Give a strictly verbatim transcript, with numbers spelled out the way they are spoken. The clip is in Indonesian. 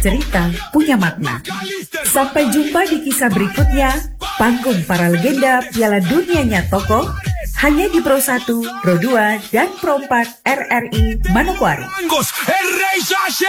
cerita punya makna. Sampai jumpa di kisah berikutnya, panggung para legenda Piala Dunianya Tokoh, hanya di Pro satu, Pro dua, dan Pro empat R R I Manokwari.